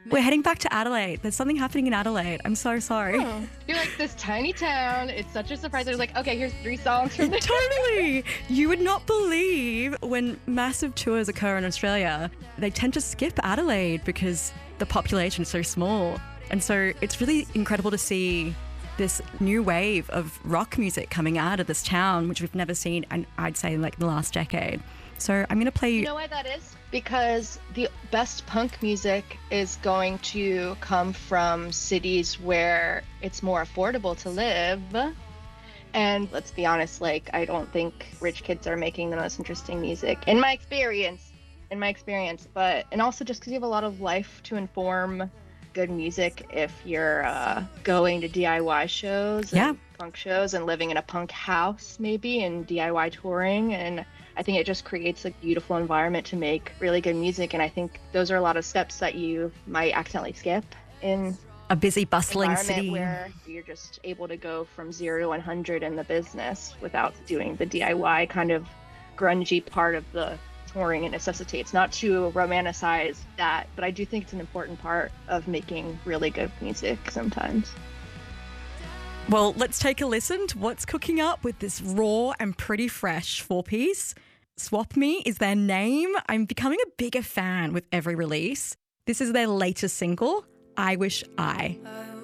We're heading back to Adelaide. There's something happening in Adelaide. I'm so sorry. Oh, you're like this tiny town. It's such a surprise. They're like, okay, here's 3 songs from this. Totally. You would not believe when massive tours occur in Australia, they tend to skip Adelaide because the population is so small. And so it's really incredible to see this new wave of rock music coming out of this town, which we've never seen, and I'd say, like the last decade. So I'm going to play... You know why that is? Because the best punk music is going to come from cities where it's more affordable to live. And let's be honest, like, I don't think rich kids are making the most interesting music, in my experience. But, and also just because you have a lot of life to inform good music if you're going to DIY shows and punk shows and living in a punk house maybe and DIY touring. And I think it just creates a beautiful environment to make really good music. And I think those are a lot of steps that you might accidentally skip in a busy, bustling city where you're just able to go from 0 to 100 in the business without doing the DIY kind of grungy part of the touring it necessitates. Not to romanticize that, but I do think it's an important part of making really good music sometimes. Well, let's take a listen to what's cooking up with this raw and pretty fresh 4-piece. Swap Me is their name. I'm becoming a bigger fan with every release. This is their latest single, I Wish I.